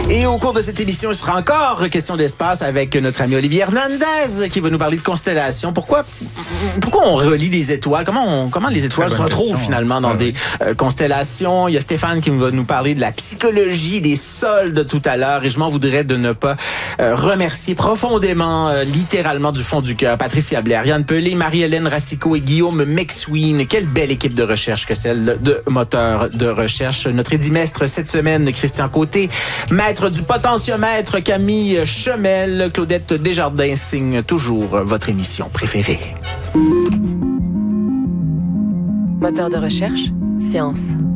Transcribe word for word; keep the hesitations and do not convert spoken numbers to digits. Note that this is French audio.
Et au cours de cette émission, il sera encore question d'espace avec notre ami Olivier Hernandez qui va nous parler de constellations. Pourquoi, pourquoi on relie des étoiles? Comment, on, comment les étoiles se retrouvent question, finalement dans ouais, des euh, constellations? Il y a Stéphane qui va nous parler de la psychologie des soldes tout à l'heure et je m'en voudrais de ne pas euh, remercier profondément, euh, littéralement du fond du cœur, Patricia Blais, Ariane Pelé, Marie-Hélène Racicot et Guillaume McSween. Quelle belle équipe de recherche que celle de Moteur de Recherche. Notre édimestre cette semaine, Christian Côté, maître du potentiomètre Camille Chemel, Claudette Desjardins signe toujours votre émission préférée. Moteur de recherche, science.